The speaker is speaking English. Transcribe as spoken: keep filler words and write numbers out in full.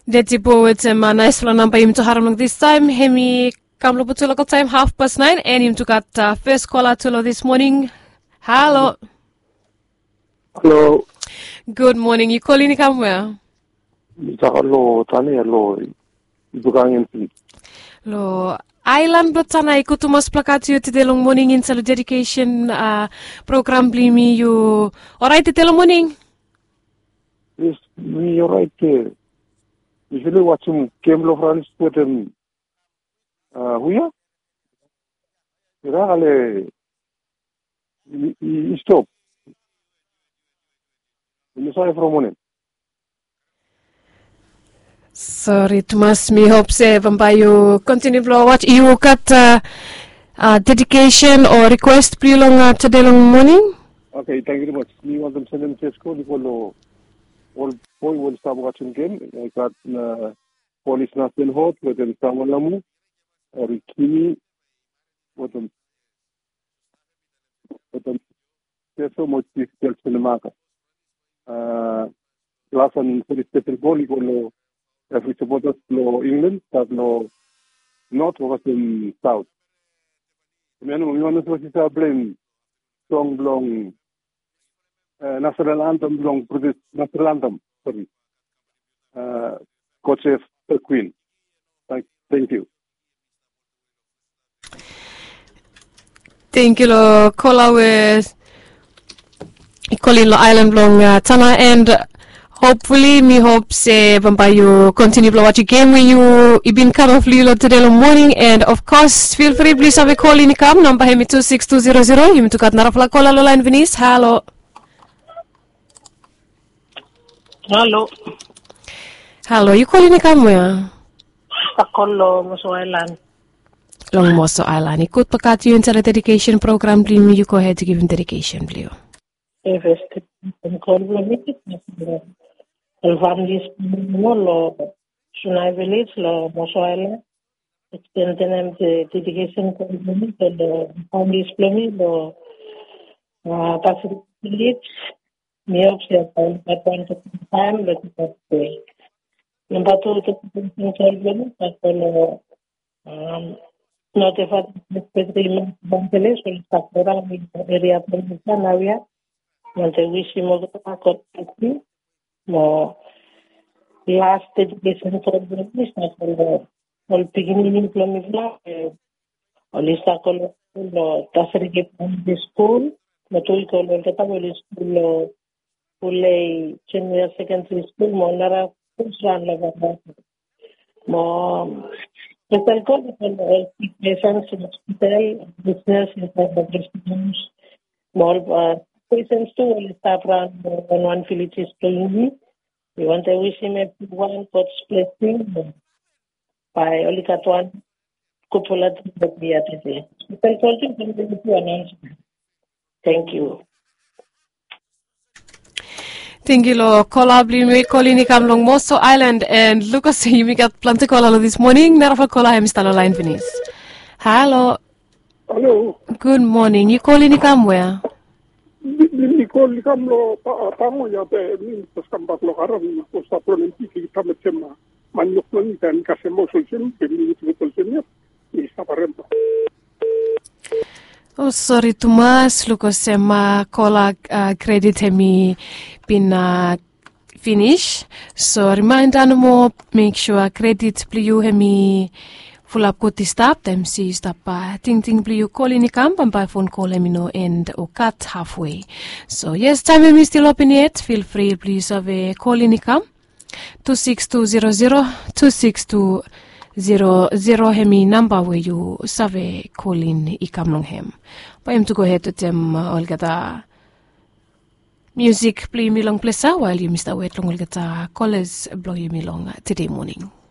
Deti poet ma nice fla number him to haram this time. Hemi kamlo local time half past nine and him to got uh, first caller to this morning. Hello. Hello. Good morning. You calling me come where? Hello, Tani, hello. Ibugangin please. Lo Island Botana ikutumas plakat you today long morning in salo dedication uh, program blimi you. Alright today long morning. Yes, we alright. Uh, usually watching Kemlo France with them. Uh, who ya? Kira ale. I stop. You say from morning. Sorry, Thomas. Me hope say you continue to watch. You got uh, uh, dedication or request pre long uh, today long morning. Okay, thank you very much. Me want them send them to school. All boy will start watching game. I got uh, police national hot with them Samalamu, Rikini, with them, with them. There's so much details in the market. Uh, last one for the special goal, you go. If we support us to England, that no north was in south. I mean, we want to see our blame song belong uh, national anthem belong to this national anthem. Sorry, uh, Coach F. the Queen. Thank, thank you. Thank you, lo. Call our calling lo island belong uh, Tana and. Uh, Hopefully, me hope say Bamba you continue to watch a game when you you been come off Lilo today in the morning, and of course feel free please have a call in come number him two six two zero zero. You to got narafla call lo line Venice. Hello. Hello. Hello. You calling in come where? Pakolo Moso Island. Long Moso Island. You could pakat you into the dedication program. Please, you go ahead to give him dedication, please. Yes, call me. El family lo Sunai Village lo Moso Island. Extending the dedication community lo family plumi lo Pacific Village. Me observe at one time but it's number two the children but lo um notify the village will start around area area and they wish him all the no last education program is not all all beginning plumifla all is all lo tasrige the school no to ko lo ta mo school lo pule junior secondary school mo nara kusran la ba mo total ko all patients in hospital business in the more patients too will start around one village is playing. We want to wish him a one God's blessing by Olikatwan Kupulat today. Thank you. Thank you, lo. Kola bli calling ni kam long Moso Island and Lucas you got plenty call this morning. Narafa kola hem stalo line Venice. Hello. Hello. Good morning. You calling ni kam where? Nicole Camlo Pango ya te min pas kampak lo karam ko sa provinsi ki tamet sema manyok non kan kasemo solution ke mi betul senya ni saparempa. Oh sorry Thomas Lucas sema kola uh, credit hemi been uh, finish so remind animo make sure credit pliu hemi full up ko stop them see stop pa ting ting pliu call in camp and by phone call hemi no end or cut halfway. So yes, time is still open yet. Feel free please have a call in camp two six two zero zero two six two zero zero hemi number where you save a call in ikam long hem. By him to go ahead to them uh, all gata music play me long plesa while you Mister Wet long all gata callers blow you me long uh, today morning.